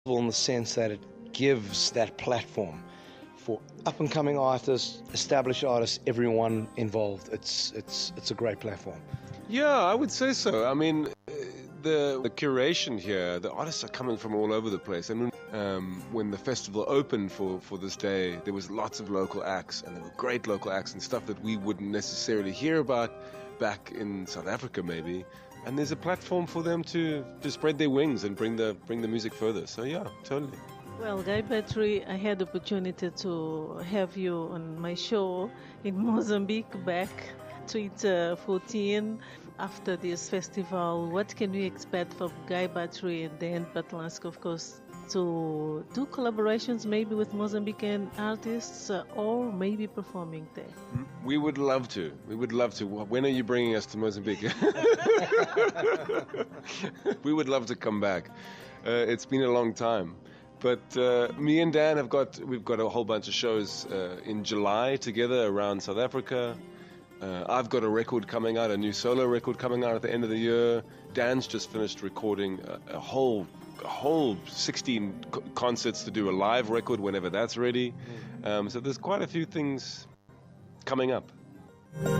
in the sense that it gives that platform for up-and-coming artists, established artists, everyone involved. It's a great platform. Yeah, I would say so. I mean, the curation here, the artists are coming from all over the place. And when the festival opened for this day, there was lots of local acts, and there were great local acts and stuff that we wouldn't necessarily hear about back in South Africa, maybe. And there's a platform for them to spread their wings and bring the music further. So yeah, totally. Well, Guy Battery, I had the opportunity to have you on my show in Mozambique back 2014. After this festival, what can we expect from Guy Battery and Dan Patlansky, of course, to do collaborations maybe with Mozambican artists or maybe performing there? We would love to. We would love to. When are you bringing us to Mozambique? We would love to come back. It's been a long time. But me and Dan we've got a whole bunch of shows in July together around South Africa. I've got a record coming out, a new solo record coming out at the end of the year. Dan's just finished recording a whole 16 concerts to do a live record whenever that's ready. So there's quite a few things coming up.